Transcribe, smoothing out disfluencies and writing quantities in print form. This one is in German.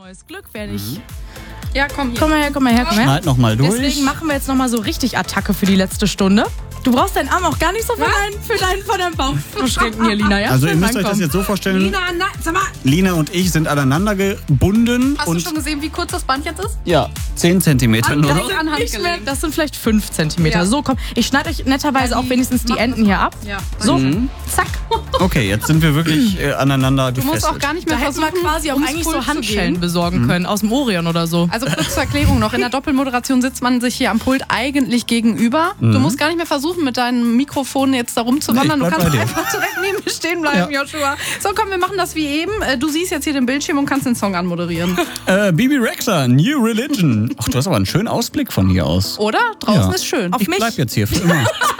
neues Glück, werde ich. Ja, komm hier. Komm mal her. Schneid nochmal durch. Deswegen machen wir jetzt nochmal so richtig Attacke für die letzte Stunde. Du brauchst deinen Arm auch gar nicht so von deinem Bauch verschränken hier, Lina. Ja? Also ihr müsst euch das jetzt so vorstellen, Lina, sag mal. Lina und ich sind aneinander gebunden. Hast du schon gesehen, wie kurz das Band jetzt ist? Ja, 10 Zentimeter nur noch. Nicht mehr, das sind vielleicht 5 Zentimeter. Ja. So, komm. Ich schneide euch netterweise auch wenigstens die Enden hier ab. Ja. So, zack. Okay, jetzt sind wir wirklich aneinander Du gefesselt. musst auch gar nicht Da mehr hätten wir versuchen, quasi auch ums eigentlich Pult so zu Handschellen gehen. besorgen können, aus dem Orion oder so. Also kurz zur Erklärung noch, in der Doppelmoderation sitzt man sich hier am Pult eigentlich gegenüber. Du musst gar nicht mehr versuchen, mit deinem Mikrofon jetzt da rumzuwandern. Nee, ich Du bleib kannst bei dir. einfach direkt neben mir stehen bleiben, Joshua. So, komm, wir machen das wie eben. Du siehst jetzt hier den Bildschirm und kannst den Song anmoderieren. Bibi Rexha, New Religion. Ach, du hast aber einen schönen Ausblick von hier aus. Oder? Draußen Ja. ist schön. Auf Ich mich. bleib jetzt hier für immer.